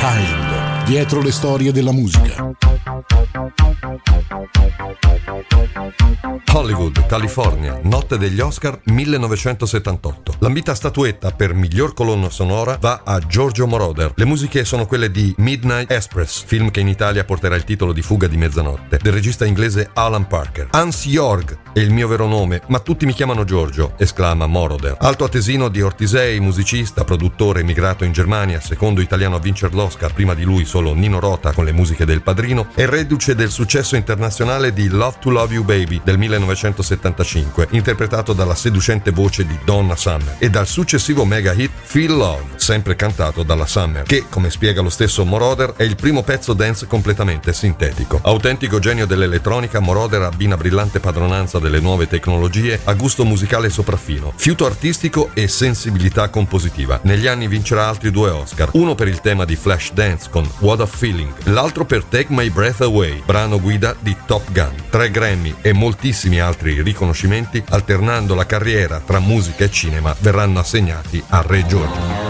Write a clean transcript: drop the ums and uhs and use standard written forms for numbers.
Behind, dietro le storie della musica. Hollywood, California, notte degli Oscar 1978. L'ambita statuetta per miglior colonna sonora va a Giorgio Moroder. Le musiche sono quelle di Midnight Express, film che in Italia porterà il titolo di Fuga di mezzanotte, del regista inglese Alan Parker. Hans Jorg è il mio vero nome, ma tutti mi chiamano Giorgio, esclama Moroder. Alto atesino di Ortisei, musicista, produttore, emigrato in Germania, secondo italiano a vincere l'Oscar, prima di lui solo Nino Rota con le musiche del Padrino, è reduce del successo internazionale di Love to Love You Baby del 1975, interpretato dalla seducente voce di Donna Summer, e dal successivo mega hit Feel Love, sempre cantato dalla Summer, che, come spiega lo stesso Moroder, è il primo pezzo dance completamente sintetico. Autentico genio dell'elettronica, Moroder abbina brillante padronanza delle nuove tecnologie a gusto musicale sopraffino, fiuto artistico e sensibilità compositiva. Negli anni vincerà altri 2 Oscar, uno per il tema di Flashdance con What a Feeling, l'altro per Take My Breath Away, brano guida di Top Gun. 3 Grammy e moltissimi altri riconoscimenti, alternando la carriera tra musica e cinema, verranno assegnati a Re Giorgio.